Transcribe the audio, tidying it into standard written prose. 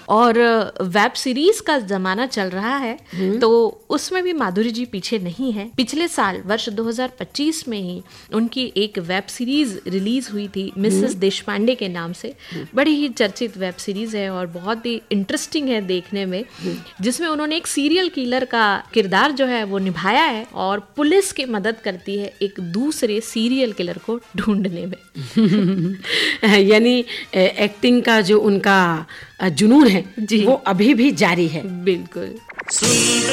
और web series का जमाना चल रहा है तो उसमें भी माधुरी जी पीछे नहीं है। पिछले साल वर्ष 2025 में ही उनकी एक वेब सीरीज रिलीज हुई थी मिसेस देशपांडे के नाम से। बड़ी ही चर्चित वेब सीरीज है और बहुत ही इंटरेस्टिंग है देखने में, जिसमें उन्होंने एक सीरियल किलर का किरदार जो है वो निभाया है और पुलिस की मदद करती है एक दूसरे सीरियल किलर को ढूंढने में। यानी एक्टिंग का जो उनका जुनून है वो अभी भी जारी है। बिल्कुल।